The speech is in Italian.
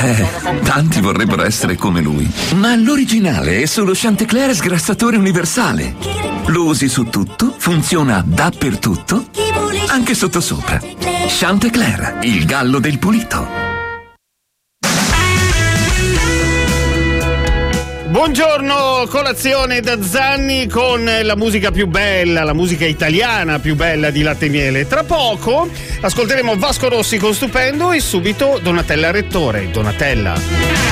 Tanti vorrebbero essere come lui. Ma l'originale è solo Chanticleer sgrassatore universale. Lo usi su tutto, funziona dappertutto, anche sottosopra. Chanticleer, il gallo del pulito. Buongiorno, colazione da Zanni con la musica più bella, la musica italiana più bella di Latte e Miele. Tra poco ascolteremo Vasco Rossi con Stupendo e subito Donatella Rettore. Donatella.